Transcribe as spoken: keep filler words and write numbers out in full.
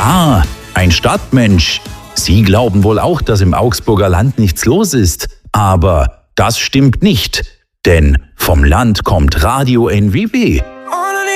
Ah, ein Stadtmensch. Sie glauben wohl auch, dass im Augsburger Land nichts los ist. Aber das stimmt nicht, denn vom Land kommt Radio N W W.